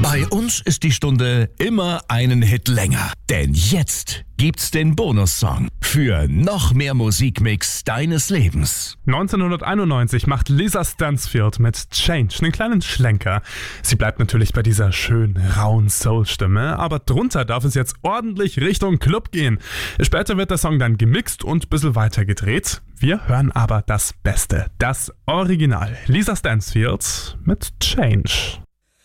Bei uns ist die Stunde immer einen Hit länger. Denn jetzt gibt's den Bonussong für noch mehr Musikmix deines Lebens. 1991 macht Lisa Stansfield mit Change einen kleinen Schlenker. Sie bleibt natürlich bei dieser schönen, rauen Soul-Stimme, aber drunter darf es jetzt ordentlich Richtung Club gehen. Später wird der Song dann gemixt und ein bisschen weiter gedreht. Wir hören aber das Beste, das Original. Lisa Stansfield mit Change.